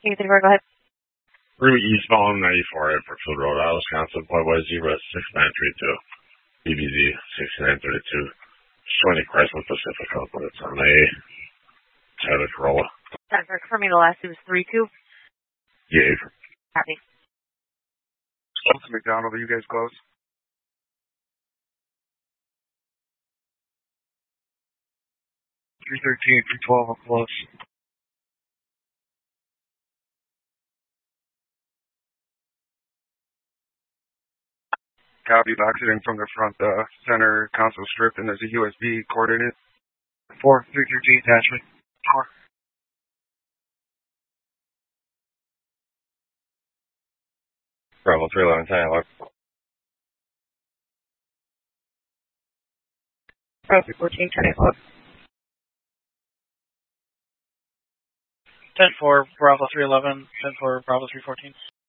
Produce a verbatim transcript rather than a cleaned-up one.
King three four, go ahead. Route eastbound ninety-four at Brookfield Road, out of Wisconsin, point Y zero six nine three two, B B Z sixty-nine thirty-two. Showing the Chrysler Pacifica, but it's on a Toyota Corolla. Denver, for me, the last two was three two. Yeah. Copy. What's McDonald? Are you guys close? three thirteen, three twelve, I'm close. Copy, exiting from the front uh, center console strip, and there's a U S B coordinate. four, three thirteen, attachment. four. Bravo three eleven, ten o'clock. Bravo three fourteen, ten o'clock. ten four, Bravo three eleven, ten four, Bravo three fourteen.